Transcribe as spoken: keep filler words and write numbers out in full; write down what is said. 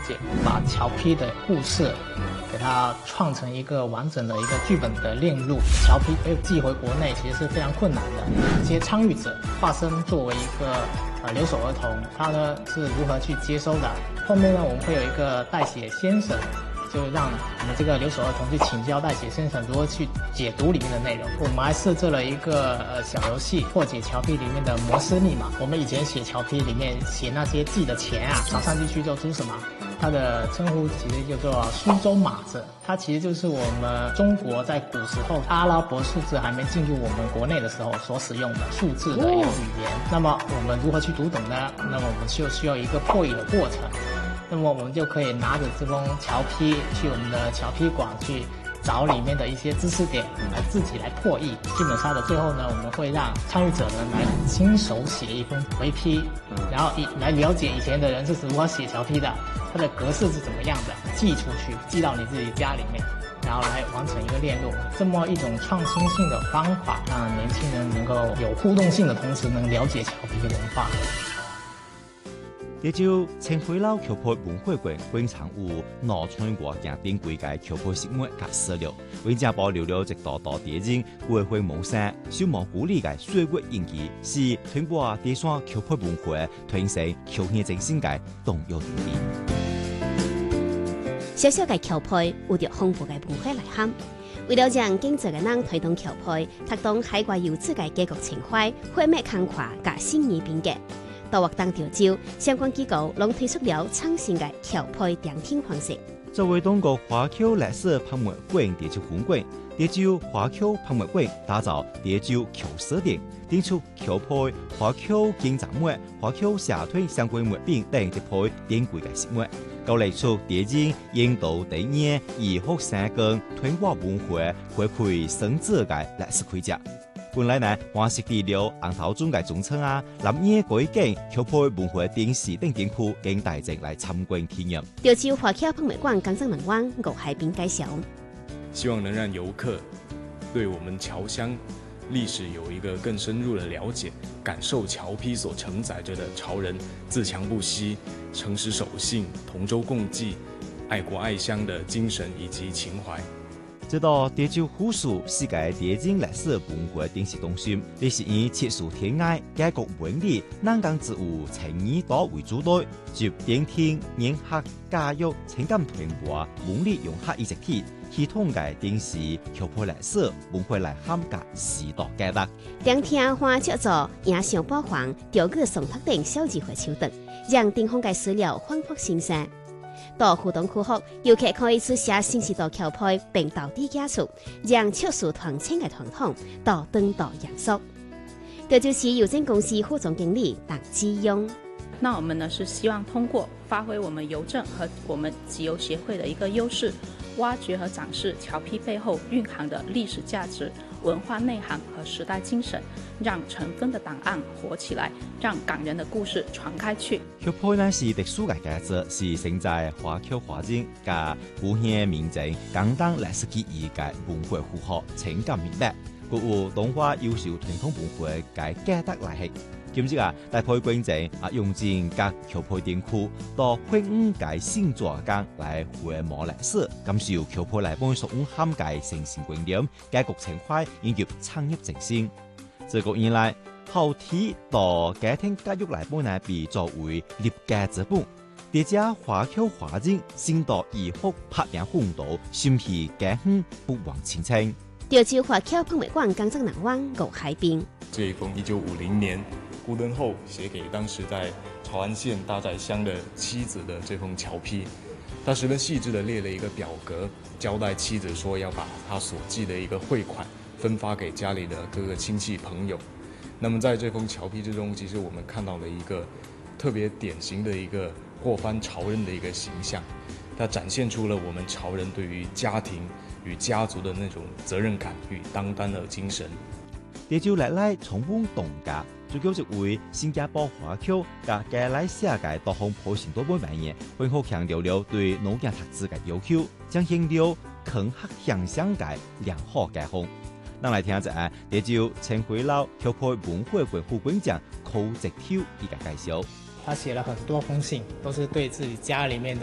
解，把侨批的故事给它创成一个完整的一个剧本的链路。侨批被寄回国内其实是非常困难的，这些参与者化身作为一个呃留守儿童，他呢是如何去接收的？后面呢，我们会有一个代写先生。就让我们这个留守儿童去请教代写先生如何去解读里面的内容。我们还设置了一个呃小游戏，破解侨批里面的摩斯密码。我们以前写侨批里面写那些寄的钱啊，早上地区叫出什么？它的称呼其实叫做苏州码子，它其实就是我们中国在古时候阿拉伯数字还没进入我们国内的时候所使用的数字的一个语言。那么我们如何去读懂呢？那么我们就需要一个破译的过程。那么我们就可以拿着这封侨批去我们的侨批馆去找里面的一些知识点来自己来破译。剧本杀的最后呢，我们会让参与者呢来亲手写一封回批，然后以来了解以前的人是如何写侨批的，它的格式是怎么样的，寄出去，寄到你自己家里面，然后来完成一个链路。这么一种创新性的方法，让年轻人能够有互动性的同时能了解侨批的文化。 这就青回老侨批文化馆馆藏有脑川外景顶几个侨批食物及史料，为正保留了一道道地景恢恢蒙山、小蘑菇里的岁月印记，是通过地山侨批文化传承侨乡精神的重要地点。 小小的侨批有着丰富的文化内涵，为了让更多的人推动侨批，推动海外游子的家国情怀、毁灭康华和心意变革。到活动潮州，相关机构拢推出了创新的侨批聆听方式。 作为中国华侨历史博物馆地州分馆，地州华侨博物馆打造地州侨史店，展出侨批、华侨经藏物、华侨社团相关物品等一批典贵的实物，勾勒出地景引导地年以学生跟传播文化回馈生者的历史轨迹。本来呢，华式地料、红头中嘅总称啊，南野改景、侨批文化电视等店铺，供大众来参观体验。 潮州华侨博物馆工作人员吴海滨介绍， 希望能让游客对我们侨乡历史有一个更深入的了解，感受侨批所承载着的潮人自强不息、诚实守信、同舟共济、爱国爱乡的精神以及情怀。 这道地州府署世界地景历史文化电视中心，这是以切实天爱、家国文理、南港之物、诚意岛为主导，集聆听、研学、教育、情感传播、文理融合一体，系统的电视侨批历史文化内涵及时代价值。 聆听花叫做影像播放、钓具送托等小智慧手段，让地方的史料丰富新鲜。到互动区后，游客可以书写新时代侨批，并到底解说，让切实传承的传统到登岛延续。这就是有限公司副总经理党基庸。 那我们呢是希望通过发挥我们邮政和我们集邮协会的一个优势，挖掘和展示侨批背后蕴含的历史价值、文化内涵和时代精神，让尘封的档案活起来，让感人的故事传开去。 侨批呢是特殊的价值，是承载华侨华人和故乡民众共同历史记忆的文化符号、情感命脉，具有中华优秀传统文化的价值内涵。今日啊，大批观众啊用尽各侨批店区到昆五界新作工来回望历史，感受侨批内本所蕴含的神圣观念、家国情怀以及创业精神。自古以来，后天到家庭教育内本呢被作为立家之本。大家华侨华人先到以后拍拼奋斗，心系家乡，不忘亲情。 潮州华侨博物馆工作人员吴海滨。 这一封一九五零年顾敦厚写给当时在潮安县大寨乡的妻子的这封侨批，他十分细致地列了一个表格，交代妻子说要把他所寄的一个汇款分发给家里的各个亲戚朋友。那么在这封侨批之中，其实我们看到了一个特别典型的一个过番潮人的一个形象，它展现出了我们潮人对于家庭与家族的那种责任感与担当的精神。 潮州历来重温东家，主要是为新加坡华侨和加来西亚的多方普信多本万言，很好强调了对农业读书的要求，彰显了肯克向上的良好家风。咱来听一下潮州青回老侨批文化馆副馆长寇泽秋伊个介绍。 他写了很多封信，都是对自己家里面的